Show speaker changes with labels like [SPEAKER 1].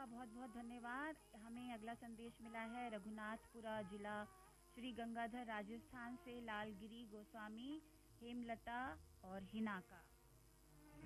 [SPEAKER 1] आपका बहुत बहुत धन्यवाद। हमें अगला संदेश मिला है रघुनाथपुरा जिला श्री गंगाधर राजस्थान से लालगिरी गोस्वामी, हेमलता और हिना का।